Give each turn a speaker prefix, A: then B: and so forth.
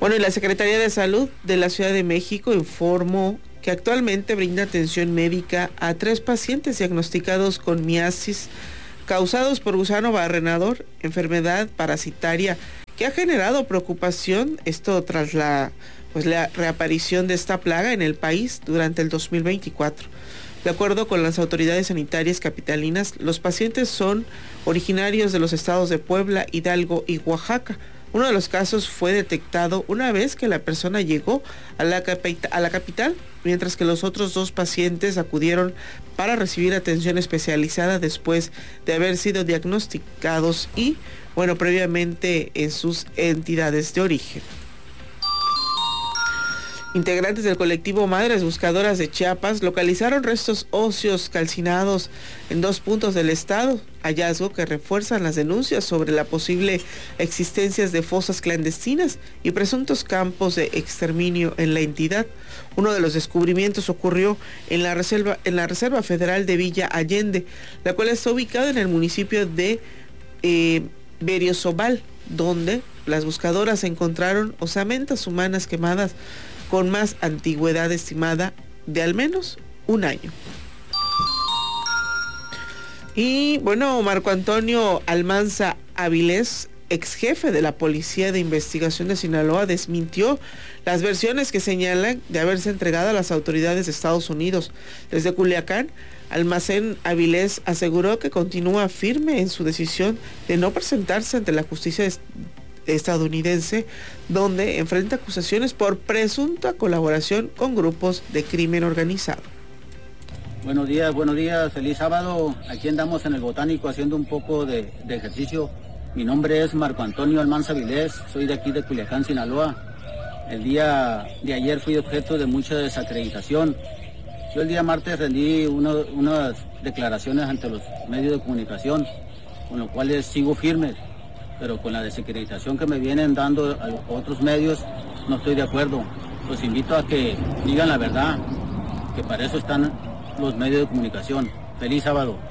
A: Bueno, y la Secretaría de Salud de la Ciudad de México informó que actualmente brinda atención médica a 3 pacientes diagnosticados con miasis causados por gusano barrenador, enfermedad parasitaria que ha generado preocupación, esto tras la reaparición de esta plaga en el país durante el 2024. De acuerdo con las autoridades sanitarias capitalinas, los pacientes son originarios de los estados de Puebla, Hidalgo y Oaxaca. Uno de los casos fue detectado una vez que la persona llegó a la capital, mientras que los otros 2 pacientes acudieron para recibir atención especializada después de haber sido diagnosticados y, previamente en sus entidades de origen. Integrantes del colectivo Madres Buscadoras de Chiapas localizaron restos óseos calcinados en 2 puntos del estado, hallazgo que refuerzan las denuncias sobre la posible existencia de fosas clandestinas y presuntos campos de exterminio en la entidad. Uno de los descubrimientos ocurrió en la Reserva Federal de Villa Allende, la cual está ubicada en el municipio de Berriozábal, donde las buscadoras encontraron osamentas humanas quemadas con más antigüedad estimada de al menos 1 año. Y Marco Antonio Almanza Avilés, ex jefe de la Policía de Investigación de Sinaloa, desmintió las versiones que señalan de haberse entregado a las autoridades de Estados Unidos. Desde Culiacán, Almacén Avilés aseguró que continúa firme en su decisión de no presentarse ante la justicia estadounidense, donde enfrenta acusaciones por presunta colaboración con grupos de crimen organizado.
B: Buenos días, feliz sábado. Aquí andamos en el Botánico haciendo un poco de ejercicio. Mi nombre es Marco Antonio Almanza Avilés, soy de aquí de Culiacán, Sinaloa. El día de ayer fui objeto de mucha desacreditación. Yo el día martes rendí unas declaraciones ante los medios de comunicación, con lo cual sigo firme, pero con la desacreditación que me vienen dando a otros medios no estoy de acuerdo. Los invito a que digan la verdad, que para eso están los medios de comunicación. Feliz sábado.